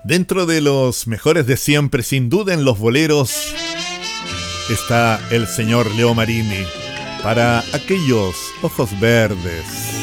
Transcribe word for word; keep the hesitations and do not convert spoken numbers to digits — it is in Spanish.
Dentro de los mejores de siempre, sin duda en los boleros, está el señor Leo Marini. Para aquellos ojos verdes.